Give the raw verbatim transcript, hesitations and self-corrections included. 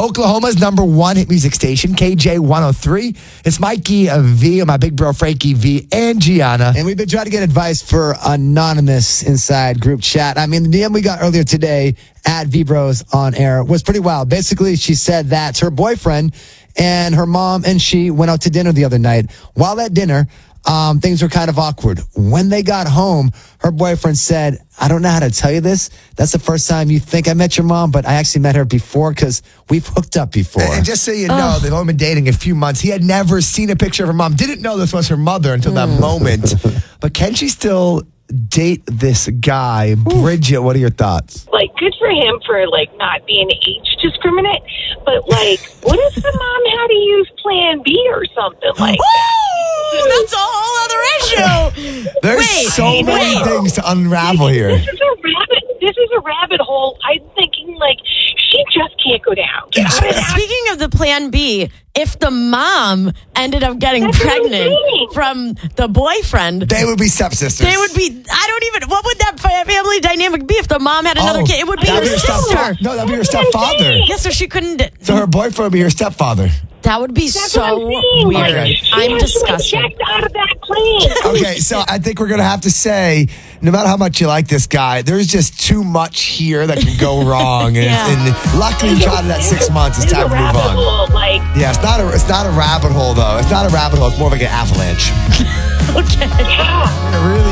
Oklahoma's number one hit music station, K J one oh three. It's Mikey uh, V, and my big bro Frankie V, and Gianna. And we've been trying to get advice for Anonymous inside group chat. I mean, the D M we got earlier today at V-Bros on air was pretty wild. Basically, she said that her boyfriend and her mom and she went out to dinner the other night. While at dinner, um, things were kind of awkward. When they got home, her boyfriend said, I don't know how to tell you this. That's the first time you think I met your mom, but I actually met her before because we've hooked up before. And just so you know, they've only been dating a few months. He had never seen a picture of her mom. Didn't know this was her mother until that moment. But can she still date this guy? Bridget, what are your thoughts? Like, good for him for, like, not being age discriminate. But, like, what if the mom had to use Plan B or something like that? That's a whole other issue. There's Wait, so many wait. things to unravel here. This is a rabbit. This is a rabbit hole. I'm thinking, like, she just can't go down. Get out of that. Speaking of the Plan B, if the mom ended up getting That's what I'm pregnant saying. from the boyfriend, They would be stepsisters. they would be, I don't even, what would that fa- family dynamic be if the mom had another Oh, kid? It would be that'd her be sister. stepfather. No, that'd be her That's what I'm stepfather. saying. Yeah, so she couldn't, So her boyfriend would be her stepfather. that would be That's so what I'm saying. weird. Like, she I'm has disgusted. To eject out of that plane. Okay, so I think we're going to have to say, no matter how much you like this guy, there's just too much here that can go wrong. And, Yeah. and luckily, you tried it at six months. It's It's time a to move rabbit on. hole, like, Yeah, it's not a it's not a rabbit hole though. It's not a rabbit hole. It's more like an avalanche. Okay. yeah. It really